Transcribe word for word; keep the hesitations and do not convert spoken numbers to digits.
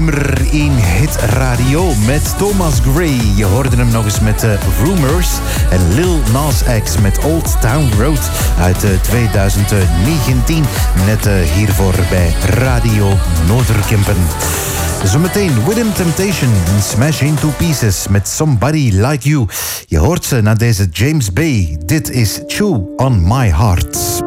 nummer één hit radio met Thomas Gray. Je hoorde hem nog eens met uh, Rumors en Lil Nas X met Old Town Road uit uh, twintig negentien. Net uh, hiervoor bij Radio Noorderkempen. Zometeen Within Temptation en Smash Into Pieces met Somebody Like You. Je hoort ze naar deze James Bay. Dit is Chew on My Heart.